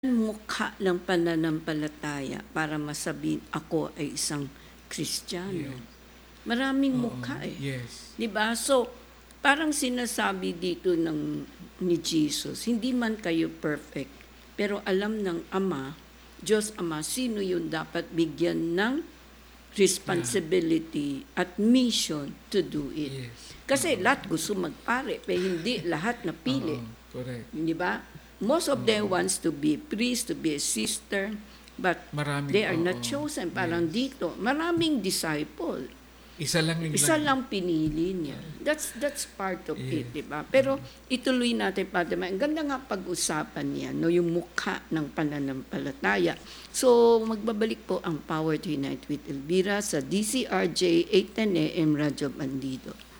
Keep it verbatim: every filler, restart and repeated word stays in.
Mukha ng pananampalataya para masabihin ako ay isang Kristiyano. Yeah. Maraming Oo, mukha eh. yes. 'Di ba? So, parang sinasabi dito ng ni Jesus, hindi man kayo perfect, pero alam ng Ama, Diyos Ama, sino yung dapat bigyan ng responsibility at mission to do it. Yes. Kasi Oo. lahat gusto magpare, pero hindi lahat napili. Oo, correct. Di ba? Most of them wants to be priest, to be a sister, but Maraming, they are oo. not chosen. Parang Yes. dito, maraming disciple. Isa lang yung Isa lang pinili niya. That's that's part of it, Yes. di ba? Pero ituloy natin, Padre Mike. Ang ganda nga pag-usapan niya, no, yung mukha ng pananampalataya. So, magbabalik po ang Power to Unite with Elvira sa D C R J eight ten A M Radyo Bandido.